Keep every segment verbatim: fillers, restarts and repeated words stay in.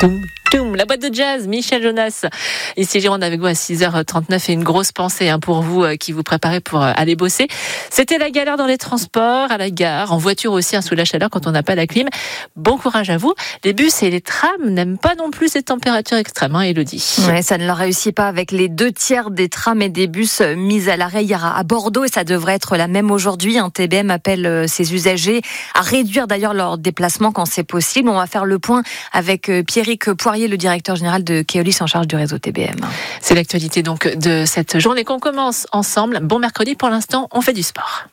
Toum, toum, la boîte de jazz, Michel Jonas. Ici Gironde avec vous à six heures trente-neuf et une grosse pensée hein, pour vous euh, qui vous préparez pour euh, aller bosser. C'était la galère dans les transports, à la gare, en voiture aussi, hein, sous la chaleur quand on n'a pas la clim. Bon courage à vous. Les bus et les trams n'aiment pas non plus ces températures extrêmes, hein, Élodie. Ouais, ça ne leur réussit pas avec les deux tiers des trams et des bus mis à l'arrêt hier à Bordeaux et ça devrait être la même aujourd'hui. Un T B M appelle ses usagers à réduire d'ailleurs leur déplacement quand c'est possible. On va faire le point avec Pierrick Poirier, le directeur général de Keolis en charge du réseau T B M. C'est l'actualité donc de cette journée qu'on commence ensemble. Bon mercredi, pour l'instant, on fait du sport.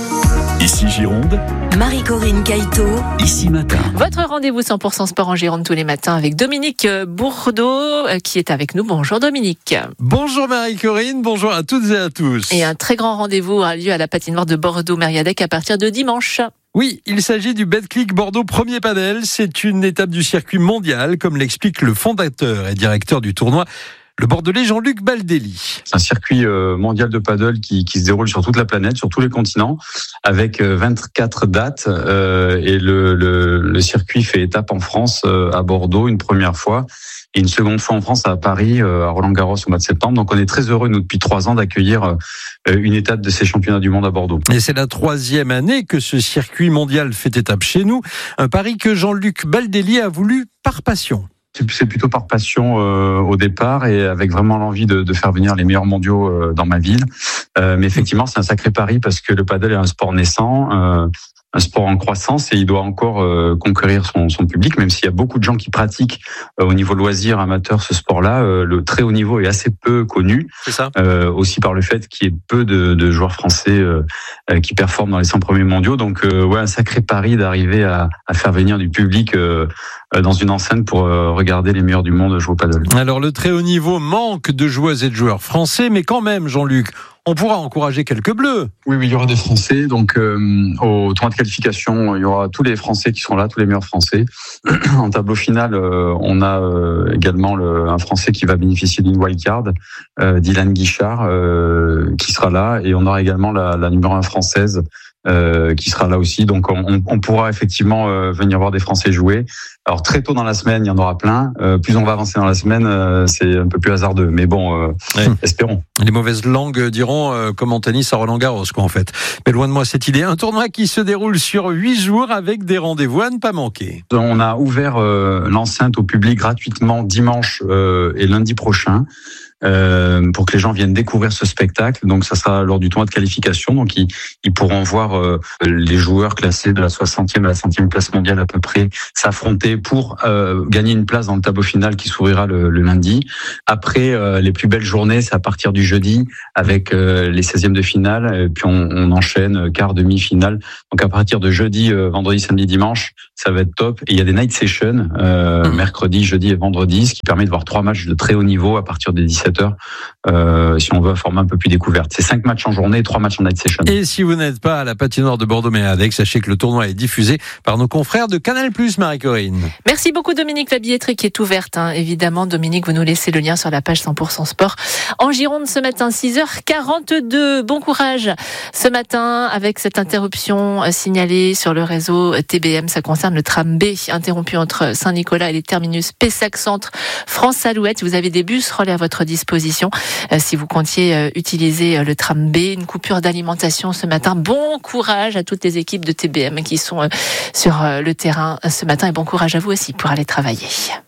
Ici Gironde, Marie-Corinne Caïto, ici matin. Votre rendez-vous cent pour cent sport en Gironde tous les matins avec Dominique Bourdeau qui est avec nous. Bonjour Dominique. Bonjour Marie-Corinne, bonjour à toutes et à tous. Et un très grand rendez-vous a lieu à la patinoire de Bordeaux-Mériadec à partir de dimanche. Oui, il s'agit du Betclic Bordeaux Premier Padel. C'est une étape du circuit mondial, comme l'explique le fondateur et directeur du tournoi, le Bordelais Jean-Luc Baldelli. C'est un circuit mondial de paddle qui, qui se déroule sur toute la planète, sur tous les continents, avec vingt-quatre dates. Euh, et le, le, le circuit fait étape en France, euh, à Bordeaux, une première fois. Et une seconde fois en France à Paris, euh, à Roland-Garros au mois de septembre. Donc on est très heureux, nous, depuis trois ans, d'accueillir euh, une étape de ces championnats du monde à Bordeaux. Et c'est la troisième année que ce circuit mondial fait étape chez nous. Un pari que Jean-Luc Baldelli a voulu par passion. C'est plutôt par passion euh, au départ et avec vraiment l'envie de, de faire venir les meilleurs mondiaux euh, dans ma ville. Euh, mais effectivement, c'est un sacré pari parce que le paddle est un sport naissant, euh, un sport en croissance et il doit encore euh, conquérir son, son public, même s'il y a beaucoup de gens qui pratiquent euh, au niveau loisir, amateur, ce sport-là. Euh, le très haut niveau est assez peu connu. C'est ça. Euh, aussi par le fait qu'il y ait peu de, de joueurs français euh, euh, qui performent dans les cent premiers mondiaux. Donc, euh, ouais, un sacré pari d'arriver à, à faire venir du public euh, dans une enceinte pour euh, regarder les meilleurs du monde jouer au paddle. Alors, le très haut niveau manque de joueuses et de joueurs français, mais quand même, Jean-Luc, on pourra encourager quelques bleus. Oui, oui, il y aura des Français. Donc, euh, au tournoi de qualification, il y aura tous les Français qui seront là, tous les meilleurs Français. En tableau final, euh, on a euh, également le, un Français qui va bénéficier d'une wildcard, euh, Dylan Guichard, euh, qui sera là. Et on aura également la, la numéro un française, Euh, qui sera là aussi. Donc on, on pourra effectivement euh, venir voir des Français jouer. Alors très tôt dans la semaine, il y en aura plein. Euh, plus on va avancer dans la semaine, euh, c'est un peu plus hasardeux. Mais bon, euh, ouais. Espérons. Les mauvaises langues diront euh, comme en tennis à Roland-Garros, quoi, en fait. Mais loin de moi cette idée. Un tournoi qui se déroule sur huit jours avec des rendez-vous à ne pas manquer. On a ouvert euh, l'enceinte au public gratuitement dimanche euh, et lundi prochain. Euh, pour que les gens viennent découvrir ce spectacle. Donc ça sera lors du tournoi de qualification. Donc ils, ils pourront voir euh, les joueurs classés de la soixantième à la centième place mondiale à peu près s'affronter pour euh, gagner une place dans le tableau final qui s'ouvrira le, le lundi. Après, euh, les plus belles journées, c'est à partir du jeudi avec euh, les seizièmes de finale. Et puis on, on enchaîne quart, demi-finale. Donc à partir de jeudi, euh, vendredi, samedi, dimanche, ça va être top. Et il y a des night sessions euh, mmh. mercredi, jeudi et vendredi, ce qui permet de voir trois matchs de très haut niveau à partir des dix-sept heures, euh, si on veut un format un peu plus découverte. C'est cinq matchs en journée et trois matchs en night session. Et si vous n'êtes pas à la patinoire de Bordeaux-Mériadec, sachez que le tournoi est diffusé par nos confrères de Canal plus, Marie-Corinne. Merci beaucoup Dominique. La billetterie qui est ouverte, hein. Évidemment, Dominique, vous nous laissez le lien sur la page cent pour cent sport. En Gironde ce matin, six heures quarante-deux. Bon courage ce matin avec cette interruption signalée sur le réseau T B M. Ça concerne le tram B interrompu entre Saint-Nicolas et les terminus Pessac Centre, France-Alouette. Vous avez des bus relais à votre disposition euh, si vous comptiez euh, utiliser euh, le tram B. Une coupure d'alimentation ce matin. Bon courage à toutes les équipes de T B M qui sont euh, sur euh, le terrain euh, ce matin et bon courage à vous aussi pour aller travailler.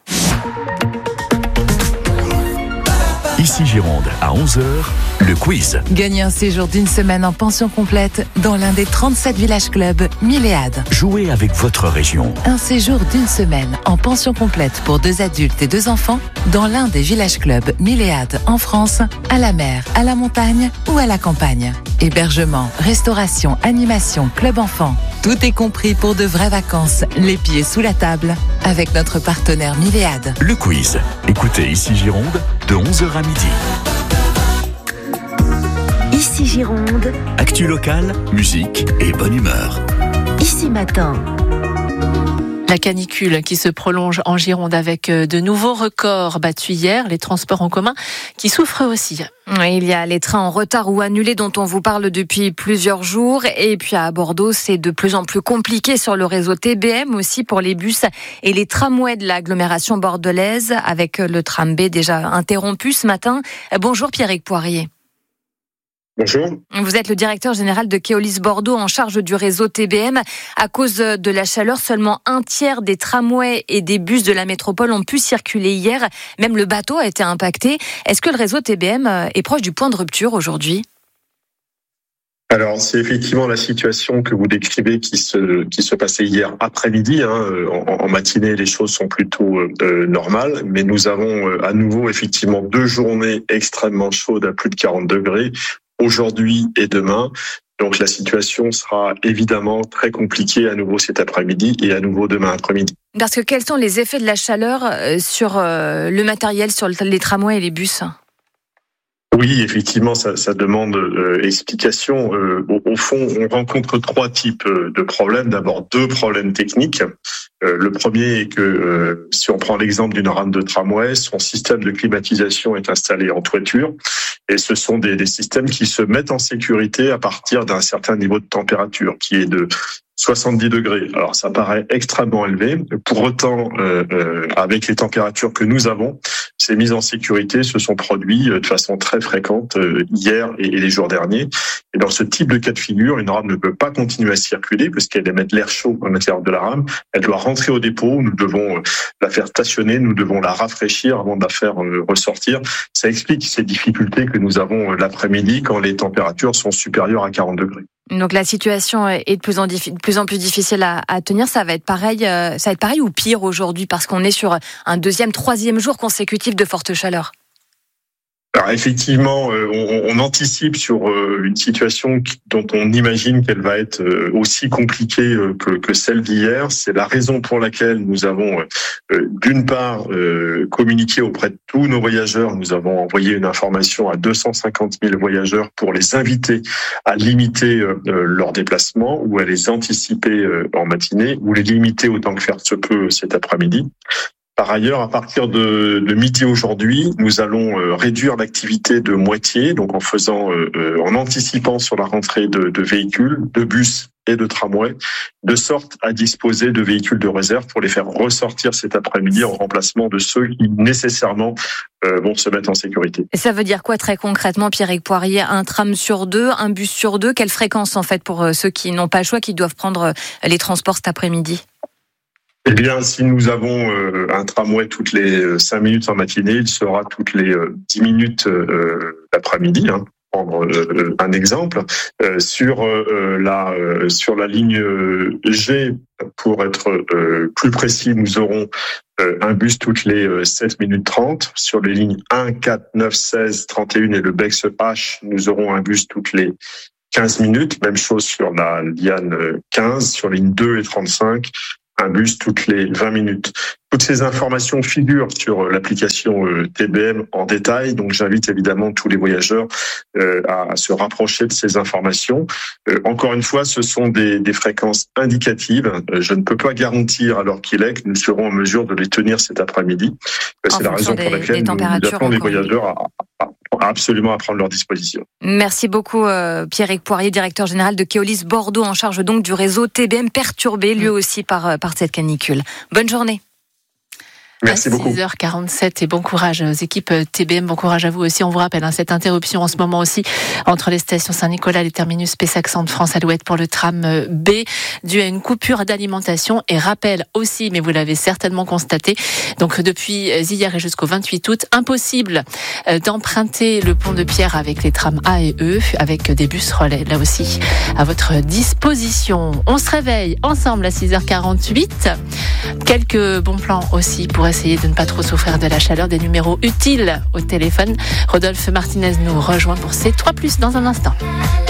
Ici Gironde, à onze heures, le quiz. Gagnez un séjour d'une semaine en pension complète dans l'un des trente-sept villages clubs Milléade. Jouez avec votre région. Un séjour d'une semaine en pension complète pour deux adultes et deux enfants dans l'un des villages clubs Milléade en France, à la mer, à la montagne ou à la campagne. Hébergement, restauration, animation, club enfant. Tout est compris pour de vraies vacances, les pieds sous la table, avec notre partenaire Milléade. Le quiz. Écoutez Ici Gironde, de onze heures à midi. Ici Gironde. Actu locale, musique et bonne humeur. Ici Matin. La canicule qui se prolonge en Gironde avec de nouveaux records battus hier. Les transports en commun qui souffrent aussi. Il y a les trains en retard ou annulés dont on vous parle depuis plusieurs jours. Et puis à Bordeaux, c'est de plus en plus compliqué sur le réseau T B M aussi pour les bus et les tramways de l'agglomération bordelaise avec le tram B déjà interrompu ce matin. Bonjour Pierrick Poirier. Bonjour. Vous êtes le directeur général de Keolis Bordeaux en charge du réseau T B M. À cause de la chaleur, seulement un tiers des tramways et des bus de la métropole ont pu circuler hier. Même le bateau a été impacté. Est-ce que le réseau T B M est proche du point de rupture aujourd'hui ? Alors, c'est effectivement la situation que vous décrivez qui se qui se passait hier après-midi. Hein. En, en matinée, les choses sont plutôt euh, normales, mais nous avons euh, à nouveau effectivement deux journées extrêmement chaudes à plus de quarante degrés. Aujourd'hui et demain. Donc la situation sera évidemment très compliquée à nouveau cet après-midi et à nouveau demain après-midi. Parce que quels sont les effets de la chaleur sur le matériel, sur les tramways et les bus ? Oui, effectivement, ça, ça demande euh, explication. Euh, au, au fond, on rencontre trois types de problèmes. D'abord, deux problèmes techniques. Euh, le premier est que, euh, si on prend l'exemple d'une rame de tramway, son système de climatisation est installé en toiture. Et ce sont des, des systèmes qui se mettent en sécurité à partir d'un certain niveau de température, qui est de soixante-dix degrés. Alors, ça paraît extrêmement élevé. Pour autant, euh, euh, avec les températures que nous avons, ces mises en sécurité se sont produites de façon très fréquente euh, hier et, et les jours derniers. Et dans ce type de cas de figure, une rame ne peut pas continuer à circuler puisqu'elle émet l'air chaud à l'intérieur de la rame. Elle doit rentrer au dépôt. Nous devons euh, la faire stationner. Nous devons la rafraîchir avant de la faire euh, ressortir. Ça explique ces difficultés que nous avons euh, l'après-midi quand les températures sont supérieures à quarante degrés. Donc la situation est de plus en, de plus, en plus difficile à, à tenir. Ça va être pareil, euh, ça va être pareil ou pire aujourd'hui parce qu'on est sur un deuxième, troisième jour consécutif de forte chaleur. Alors effectivement, euh, on, on anticipe sur euh, une situation qui, dont on imagine qu'elle va être euh, aussi compliquée euh, que, que celle d'hier. C'est la raison pour laquelle nous avons euh, d'une part euh, communiqué auprès de tous nos voyageurs. Nous avons envoyé une information à deux cent cinquante mille voyageurs pour les inviter à limiter euh, leurs déplacements ou à les anticiper euh, en matinée ou les limiter autant que faire se peut cet après-midi. Par ailleurs, à partir de, de midi aujourd'hui, nous allons euh, réduire l'activité de moitié, donc en faisant, euh, en anticipant sur la rentrée de, de véhicules, de bus et de tramway, de sorte à disposer de véhicules de réserve pour les faire ressortir cet après-midi en remplacement de ceux qui nécessairement euh, vont se mettre en sécurité. Et ça veut dire quoi très concrètement, Pierrick Poirier ? Un tram sur deux, un bus sur deux ? Quelle fréquence en fait pour ceux qui n'ont pas le choix, qui doivent prendre les transports cet après-midi ? Eh bien, si nous avons euh, un tramway toutes les cinq minutes en matinée, il sera toutes les euh, dix minutes euh, l'après-midi. Hein, pour prendre euh, un exemple. Euh, sur euh, la euh, sur la ligne G, pour être euh, plus précis, nous aurons euh, un bus toutes les euh, sept minutes trente. Sur les lignes un, quatre, neuf, seize, trente et un et le Bex H, nous aurons un bus toutes les quinze minutes. Même chose sur la Liane quinze, sur les lignes deux et trente-cinq. Un bus toutes les vingt minutes. Toutes ces informations figurent sur l'application T B M en détail, donc j'invite évidemment tous les voyageurs à se rapprocher de ces informations. Encore une fois, ce sont des, des fréquences indicatives. Je ne peux pas garantir à l'heure qu'il est que nous serons en mesure de les tenir cet après-midi. C'est en la raison des, pour laquelle nous, nous appelons les voyageurs à, à, à absolument à prendre leur disposition. Merci beaucoup euh, Pierrick Poirier, directeur général de Keolis Bordeaux, en charge donc du réseau T B M perturbé lui aussi par, par cette canicule. Bonne journée. Merci beaucoup. À six heures quarante-sept et bon courage aux équipes T B M, bon courage à vous aussi. On vous rappelle hein, cette interruption en ce moment aussi entre les stations Saint-Nicolas, les terminus Pessac Centre France Alouette pour le tram B, dû à une coupure d'alimentation. Et rappel aussi, mais vous l'avez certainement constaté, donc depuis hier et jusqu'au vingt-huit août, impossible d'emprunter le pont de Pierre avec les trams A et E, avec des bus relais là aussi à votre disposition. On se réveille ensemble à six heures quarante-huit. Quelques bons plans aussi pour essayer de ne pas trop souffrir de la chaleur, des numéros utiles au téléphone. Rodolphe Martinez nous rejoint pour ces trois plus dans un instant.